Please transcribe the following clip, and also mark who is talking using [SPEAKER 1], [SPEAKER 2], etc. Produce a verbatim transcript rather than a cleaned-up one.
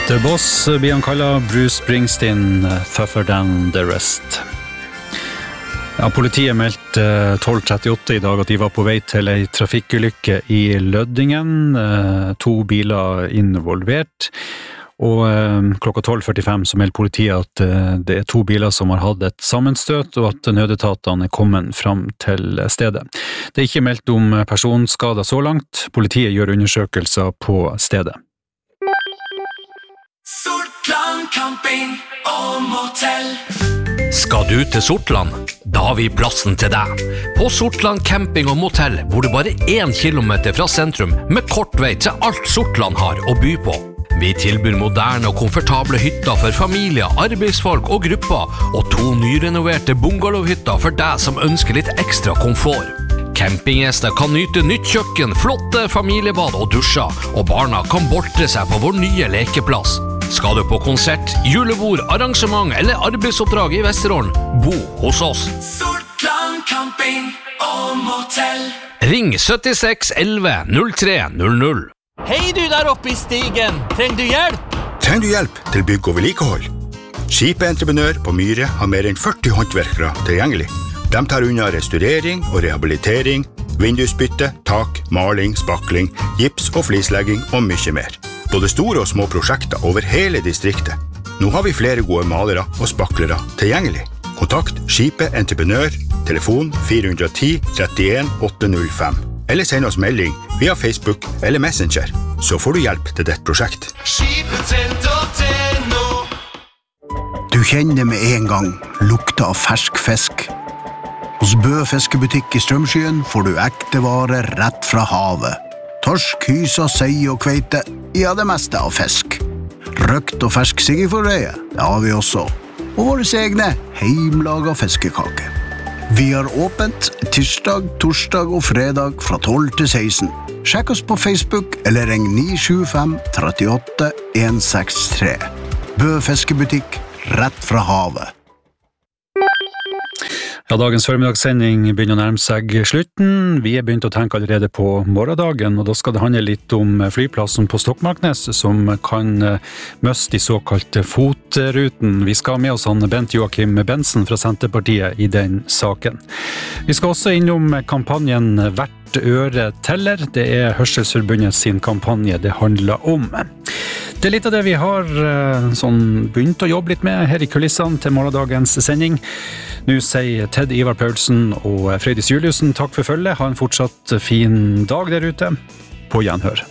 [SPEAKER 1] The Boss blir han kallet, Bruce Springsteen, tougher than the rest. Ja, politiet meldte tolv trettiåtte i dag at de var på vei til en trafikkulykke i Løddingen, to biler involvert, og klokka tolv førtifem så meldte politiet at det er to biler som har hatt et sammenstøt, og at nødetatene er kommet fram til stedet. Det er ikke meldt om personskader så langt, politiet gjør undersøkelser på stedet.
[SPEAKER 2] Sortland camping og motell.
[SPEAKER 3] Skal du til Sortland? Da har vi plassen til deg. På Sortland camping og motell bor du bare én kilometer fra sentrum med kort vei til alt Sortland har å by på. Vi tilbyr moderne og komfortable hytter for familier, arbeidsfolk og grupper, og to nyrenoverte bungalowhytter for deg som ønsker litt ekstra komfort. Campinggjester kan nyte nytt kjøkken, flotte familiebad og dusjer, og barna kan boltre seg på vår nye lekeplass. Skal du på konsert, julebord, arrangement eller arbeidsoppdrag i Vesterålen, bo hos oss.
[SPEAKER 2] Sortland camping og motell.
[SPEAKER 3] Ring syttiseks elleve null tre null null.
[SPEAKER 4] Hei du der oppe i stigen, trenger du hjelp?
[SPEAKER 5] Trenger du hjelp til bygg og vedlikehold? Skipet Entreprenør på Myre har mer enn førti håndverkere tilgjengelig. De tar unna restaurering og rehabilitering, vindusbytte, tak, maling, spakling, gips og flislegging og mye mer. Både store og små prosjekter over hele distriktet. Nå har vi flere gode malere og spaklere tilgjengelig. Kontakt Skipet Entreprenør, telefon fire ett null trettien åtte null fem. Eller send oss melding via Facebook eller Messenger, så får du hjelp til ditt prosjekt.
[SPEAKER 6] Du kjenner med en gang lukta av fersk fisk. Hos Bø fiskebutikk i Strømskyen får du ekte varer rett fra havet. Torsk, hysa, sei og kveite, ja det meste av fisk. Røkt og fersk siggeforreie, det har vi også. Og våre egne heimlaga fiskekake. Vi har åpent tirsdag, torsdag og fredag fra tolv til seksten. Sjekk oss på Facebook eller ring ni sju fem tre åtte en seks tre. Bø fiskebutikk, rett fra havet.
[SPEAKER 1] Ja, dagens formidagssending begynner å nærme seg slutten. Vi er begynt å tenke allerede på morgendagen, og da skal det handle litt om flyplassen på Stokmarknes, som kan miste de såkalte fotruten. Vi skal med oss han Bent Joachim Bensen fra Senterpartiet i den saken. Vi skal også innom kampanjen Hvert øre teller. Det er Hørselsforbundet sin kampanje det handler om. Det er litt av det vi har sånn, begynt å jobbe litt med her i kulissene til morgendagens sending. Nå sier Ted Ivar Paulsen og Frøydis Juliussen takk for følget. Ha en fortsatt fin dag der ute. På gjenhør.